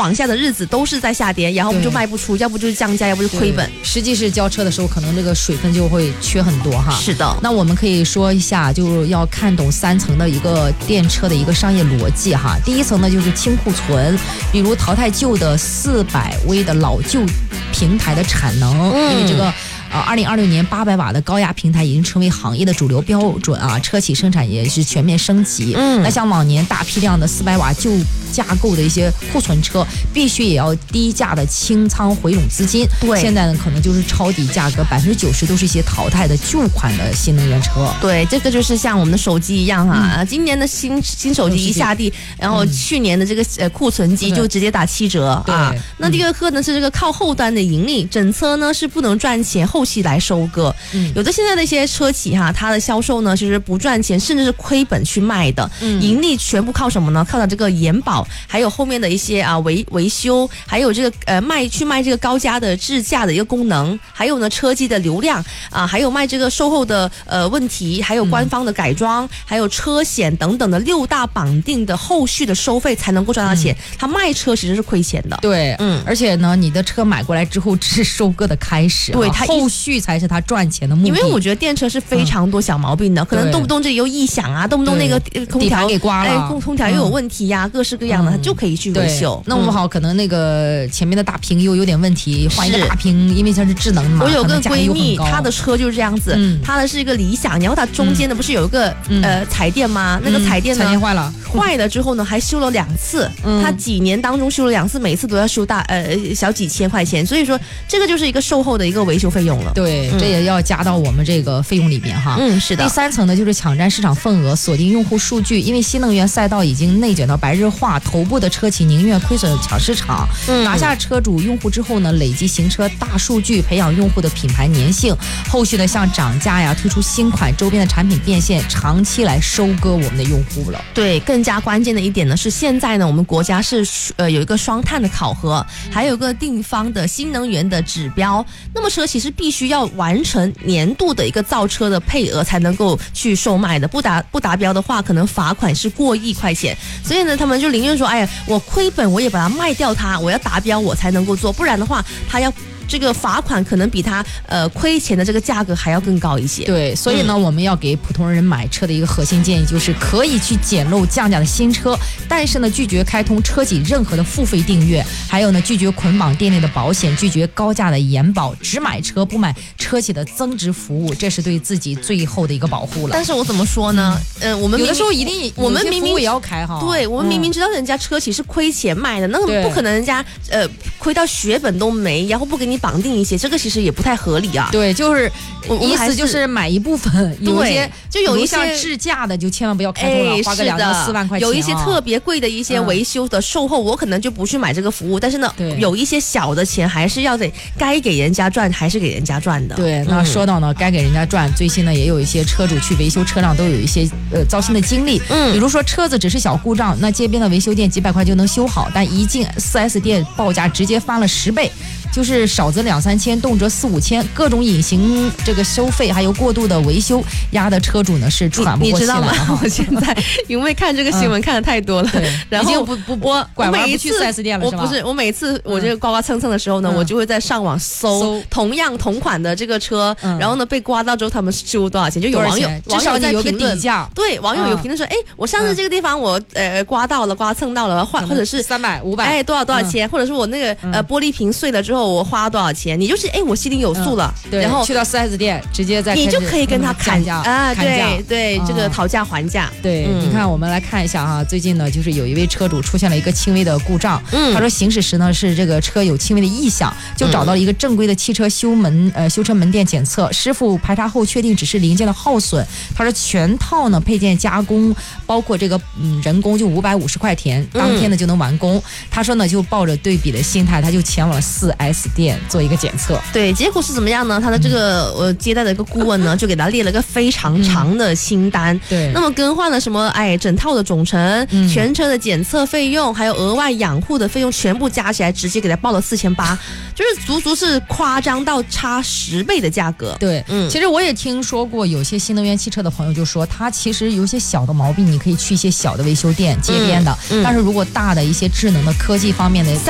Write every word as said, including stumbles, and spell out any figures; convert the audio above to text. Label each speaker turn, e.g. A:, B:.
A: 往下的日子都是在下跌，然后我们就卖不出，要不就是降价，要不就亏本。
B: 实际是交车的时候，可能这个水分就会缺很多哈。
A: 是的，
B: 那我们可以说一下，就要看懂三层的一个电车的一个商业逻辑哈。第一层呢就是清库存，比如淘汰旧的四百威的老旧平台的产能，嗯、因为这个。呃，二零二六年八百瓦的高压平台已经成为行业的主流标准啊，车企生产也是全面升级。嗯，那像往年大批量的四百瓦旧架构的一些库存车，必须也要低价的清仓回笼资金。
A: 对，
B: 现在呢可能就是抄底价格，百分之九十都是一些淘汰的旧款的新能源车。
A: 对，这个就是像我们的手机一样哈、啊嗯，今年的新新手机一下地，然后去年的这个呃库存机就直接打七折啊。那第二个呢是这个靠后端的盈利，整车呢是不能赚钱，后期来收割。嗯，有的现在的一些车企哈，它的销售呢就是不赚钱，甚至是亏本去卖的。嗯，盈利全部靠什么呢？靠它这个延保，还有后面的一些啊维维修，还有这个呃卖去卖这个高价的智驾的一个功能，还有呢车机的流量啊，还有卖这个售后的呃问题，还有官方的改装，嗯、还有车险等等的六大绑定的后续的收费才能够赚到钱。嗯、它卖车其实是亏钱的。
B: 对，嗯，而且呢，你的车买过来之后只是收割的开始，
A: 对，
B: 它后续才是它赚钱的目的。
A: 因为我觉得电车是非常多小毛病的，嗯、可能动不动这里有异响啊，动不动那个空调
B: 给刮了，
A: 哎，空空调又有问题呀、啊嗯，各式各样的，它就可以去维修。
B: 那我们好，可能那个前面的大屏又有点问题，换一个大屏，因为它是智能嘛。
A: 我有个闺蜜，她的车就是这样子，嗯、她的是一个理想，然后它中间的不是有一个、嗯、呃彩电吗？那个彩电呢，
B: 彩电坏了，
A: 坏了之后呢，还修了两次。嗯、她几年当中修了两次，每次都要修大呃小几千块钱，所以说这个就是一个售后的一个维修费用了。
B: 对，嗯、这也要加到我们这个费用里面哈。
A: 嗯，是的。
B: 第三层呢，就是抢占市场份额，锁定用户数据，因为新能源赛道已经内卷到白热化，头部的车企宁愿亏损抢市场。嗯、拿下车主用户之后呢，累积行车大数据，培养用户的品牌粘性，后续的像涨价呀，推出新款周边的产品变现，长期来收割我们的用户了。
A: 对，更加关键的一点呢是，现在呢我们国家是呃有一个双碳的考核，还有个地方的新能源的指标，那么车企是必须要完成年度的一个造车的配额才能够去售卖的，不达不达标的话，可能罚款是过亿块钱。所以呢，他们就宁愿说，哎呀，我亏本我也把它卖掉它，我要达标我才能够做，不然的话，他要。这个罚款可能比他呃亏钱的这个价格还要更高一些。
B: 对，所以呢、嗯，我们要给普通人买车的一个核心建议就是可以去捡漏降价的新车，但是呢，拒绝开通车企任何的付费订阅，还有呢，拒绝捆绑店内的保险，拒绝高价的延保，只买车不买车企的增值服务，这是对自己最后的一个保护了。
A: 但是我怎么说呢？嗯，呃、我们
B: 有的时候一定
A: 我们明明
B: 也要开哈，
A: 对，我们明明知道人家车企是亏钱卖的，那不可能人家呃亏到血本都没，然后不给你绑定一些，这个其实也不太合理啊。
B: 对，就是意思就是买一部分，有一些
A: 就有一些
B: 像智驾的就千万不要开通了，
A: 哎、
B: 花个两个四万块钱、啊。
A: 有一些特别贵的一些维修的售后、嗯，我可能就不去买这个服务。但是呢，有一些小的钱还是要得该给人家赚，还是给人家赚的。
B: 对，那说到呢，嗯、该给人家赚，最近呢也有一些车主去维修车辆都有一些呃糟心的经历。嗯，比如说车子只是小故障，那街边的维修店几百块就能修好，但一进 四 S 店报价直接翻了十倍。就是少则两三千，动辄四五千，各种隐形这个收费，还有过度的维修，压的车主呢是喘不过气来了。
A: 你知道吗？我现在因为看这个新闻、嗯、看的太多了，
B: 对，
A: 然后
B: 已经不不我拐弯不去 四 S 店了，
A: 我不是我每次我这个刮刮蹭蹭的时候呢、嗯，我就会在上网搜、搜同样同款的这个车，嗯、然后呢被刮到之后他们修多少钱，就有网友网友在评论，对，网友有评论说，哎、嗯，我上次这个地方我呃刮到了，刮蹭到了，或或者是
B: 三百五百，
A: 哎多少多少钱、嗯，或者是我那个呃玻璃瓶碎了之后我花多少钱。你就是哎，我心里有数了，
B: 嗯、对，然后去到 四 S 店，直接在
A: 你就可以跟他砍
B: 价
A: 啊，对对、嗯，这个讨价还价。
B: 对、嗯，你看，我们来看一下哈，最近呢，就是有一位车主出现了一个轻微的故障，嗯，他说行驶时呢是这个车有轻微的异响，就找到了一个正规的汽车修门呃修车门店检测，师傅排查后确定只是零件的耗损。他说全套呢配件加工，包括这个嗯人工就五百五十块钱，当天呢就能完工。嗯、他说呢就抱着对比的心态，他就前往了 四 S 店做一个。检测
A: 对，结果是怎么样呢？他的这个呃接待的一个顾问呢，就给他列了个非常长的清单。嗯、对，那么更换了什么？哎，整套的总成、嗯、全车的检测费用，还有额外养护的费用，全部加起来，直接给他报了四千八，就是足足是夸张到差十倍的价格。
B: 对，嗯，其实我也听说过，有些新能源汽车的朋友就说，他其实有些小的毛病，你可以去一些小的维修店、街边的，嗯嗯、但是如果大的一些智能的科技方面的。